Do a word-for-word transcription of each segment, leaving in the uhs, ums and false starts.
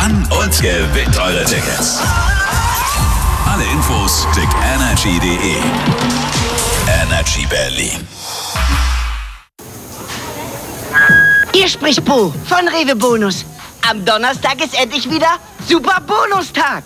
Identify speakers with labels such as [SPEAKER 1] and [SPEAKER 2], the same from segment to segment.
[SPEAKER 1] an und gewinnt eure Tickets. Alle Infos klickt energy punkt de. Energy Berlin.
[SPEAKER 2] Hier spricht Bo von Rewe Bonus. Am Donnerstag ist endlich wieder Super Bonustag.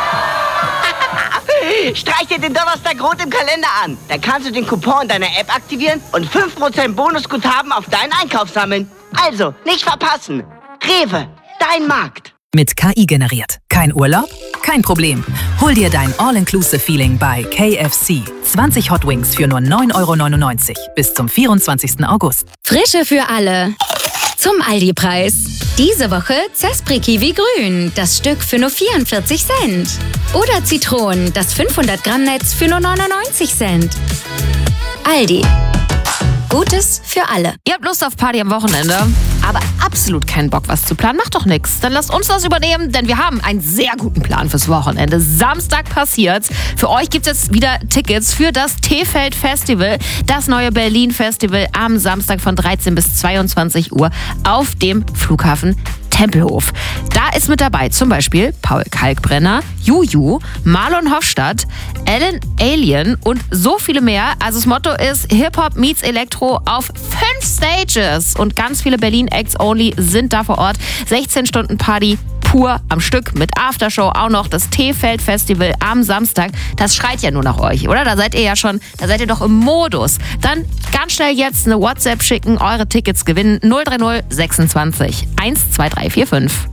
[SPEAKER 2] Streich dir den Donnerstag rot im Kalender an. Dann kannst du den Coupon in deiner App aktivieren und fünf Prozent Bonusguthaben auf deinen Einkauf sammeln. Also, nicht verpassen. Rewe, dein Markt.
[SPEAKER 3] Mit K I generiert. Kein Urlaub? Kein Problem. Hol dir dein All-Inclusive-Feeling bei K F C. zwanzig Hot Wings für nur neun Euro neunundneunzig bis zum vierundzwanzigsten August.
[SPEAKER 4] Frische für alle. Zum Aldi-Preis. Diese Woche Zespri Kiwi Grün. Das Stück für nur vierundvierzig Cent. Oder Zitronen, das fünfhundert Gramm Netz für nur neunundneunzig Cent. Aldi. Gutes für alle.
[SPEAKER 5] Ihr habt Lust auf Party am Wochenende, aber absolut keinen Bock, was zu planen. Macht doch nichts. Dann lasst uns das übernehmen, denn wir haben einen sehr guten Plan fürs Wochenende. Samstag passiert's. Für euch gibt's jetzt wieder Tickets für das T-Feld Festival, das neue Berlin Festival am Samstag von dreizehn bis zweiundzwanzig Uhr auf dem Flughafen Tempelhof. Da ist mit dabei zum Beispiel Paul Kalkbrenner, Juju, Marlon Hofstadt, Ellen Alien und so viele mehr. Also das Motto ist Hip-Hop meets Elektro auf fünf Stages und ganz viele Berlin-Acts only sind da vor Ort. sechzehn Stunden Party pur am Stück mit Aftershow, auch noch das T-Feld Festival am Samstag. Das schreit ja nur nach euch, oder? Da seid ihr ja schon, da seid ihr doch im Modus. Dann ganz schnell jetzt eine WhatsApp schicken, eure Tickets gewinnen. null drei null sechsundzwanzig eins zwei drei vier fünf.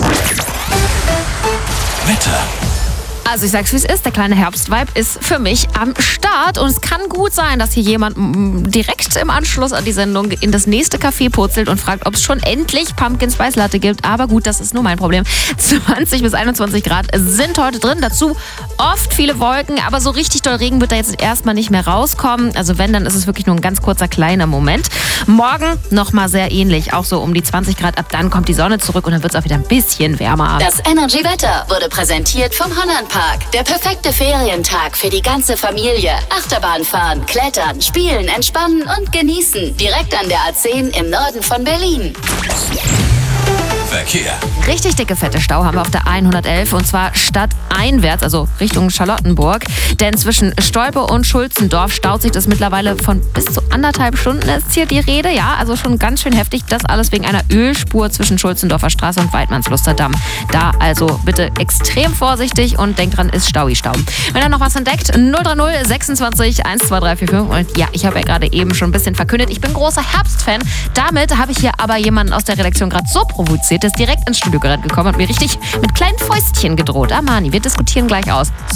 [SPEAKER 1] Wetter.
[SPEAKER 5] Also ich sag's wie es ist, der kleine Herbstvibe ist für mich am Start und es kann gut sein, dass hier jemand m, direkt im Anschluss an die Sendung in das nächste Café purzelt und fragt, ob es schon endlich Pumpkin Spice Latte gibt. Aber gut, das ist nur mein Problem. zwanzig bis einundzwanzig Grad sind heute drin, dazu oft viele Wolken, aber so richtig doll Regen wird da jetzt erstmal nicht mehr rauskommen. Also wenn, dann ist es wirklich nur ein ganz kurzer kleiner Moment. Morgen nochmal sehr ähnlich, auch so um die zwanzig Grad. Ab dann kommt die Sonne zurück und dann wird es auch wieder ein bisschen wärmer.
[SPEAKER 4] Das Energy Wetter wurde präsentiert vom Hollandpark. Der perfekte Ferientag für die ganze Familie. Achterbahn fahren, klettern, spielen, entspannen und genießen. Direkt an der A zehn im Norden von Berlin.
[SPEAKER 1] Verkehr.
[SPEAKER 5] Richtig dicke, fette Stau haben wir auf der hundertelf und zwar stadteinwärts, also Richtung Charlottenburg. Denn zwischen Stolpe und Schulzendorf staut sich das mittlerweile von bis zu anderthalb Stunden ist hier die Rede. Ja, also schon ganz schön heftig. Das alles wegen einer Ölspur zwischen Schulzendorfer Straße und Weidmannsluster Damm. Da also bitte extrem vorsichtig und denkt dran, ist Staui Stau. Wenn ihr noch was entdeckt, null drei null sechsundzwanzig eins zwei drei vier fünf. Und ja, ich habe ja gerade eben schon ein bisschen verkündet, ich bin großer Herbstfan. Damit habe ich hier aber jemanden aus der Redaktion gerade so provoziert, der ist direkt ins Studio gerannt gekommen und mir richtig mit kleinen Fäustchen gedroht. Amani, wir diskutieren gleich aus.